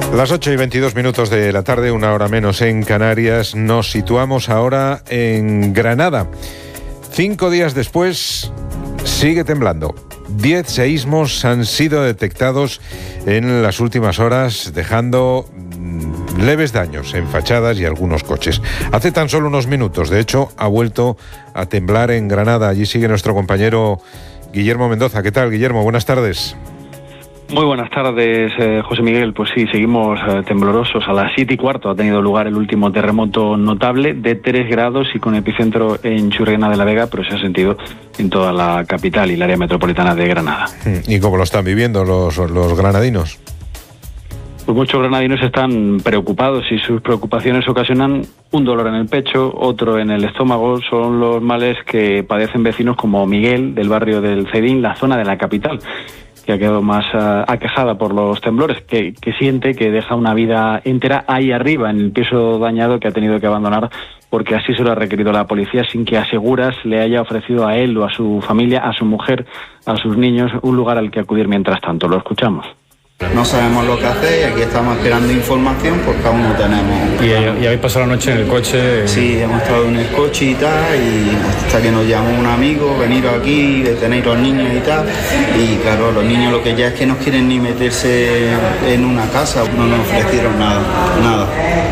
Las 8:22 de la tarde, una hora menos en Canarias. Nos situamos ahora en Granada. 5 días después, sigue temblando. 10 seísmos han sido detectados en las últimas horas, dejando leves daños en fachadas y algunos coches. Hace tan solo unos minutos, de hecho, ha vuelto a temblar en Granada. Allí sigue nuestro compañero Guillermo Mendoza. ¿Qué tal, Guillermo? Buenas tardes. Muy buenas tardes, José Miguel. Pues sí, seguimos temblorosos. A las 7:15 ha tenido lugar el último terremoto notable de 3 grados y con epicentro en Churriana de la Vega, pero se ha sentido en toda la capital y el área metropolitana de Granada. ¿Y cómo lo están viviendo los granadinos? Pues muchos granadinos están preocupados y sus preocupaciones ocasionan un dolor en el pecho, otro en el estómago. Son los males que padecen vecinos como Miguel, del barrio del Cedín, la zona de la capital, que ha quedado más aquejada por los temblores, que siente que deja una vida entera ahí arriba, en el piso dañado, que ha tenido que abandonar porque así se lo ha requerido la policía, sin que, aseguras, le haya ofrecido a él o a su familia, a su mujer, a sus niños, un lugar al que acudir mientras tanto. Lo escuchamos. No sabemos lo que hacer y aquí estamos esperando información porque aún no tenemos. ¿Y habéis pasado la noche en el coche? Sí, hemos estado en el coche y tal, y hasta que nos llamó un amigo, venir aquí, tenéis los niños y tal. Y claro, los niños lo que ya es que no quieren ni meterse en una casa, no nos ofrecieron nada.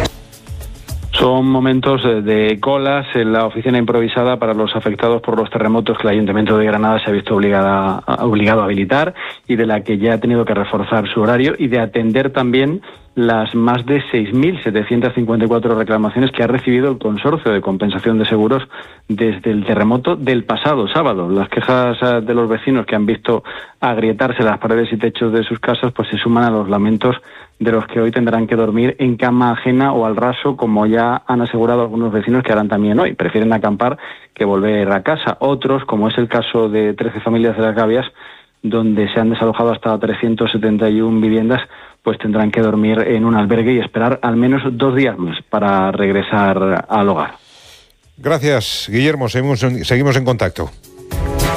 Son momentos de colas en la oficina improvisada para los afectados por los terremotos que el Ayuntamiento de Granada se ha visto obligado a habilitar y de la que ya ha tenido que reforzar su horario y de atender también las más de 6.754 reclamaciones que ha recibido el Consorcio de Compensación de Seguros desde el terremoto del pasado sábado. Las quejas de los vecinos que han visto agrietarse las paredes y techos de sus casas pues se suman a los lamentos de los que hoy tendrán que dormir en cama ajena o al raso, como ya han asegurado algunos vecinos que harán también hoy. Prefieren acampar que volver a casa. Otros, como es el caso de 13 familias de Las Gavias, donde se han desalojado hasta 371 viviendas, pues tendrán que dormir en un albergue y esperar al menos 2 días más para regresar al hogar. Gracias, Guillermo. Seguimos en contacto.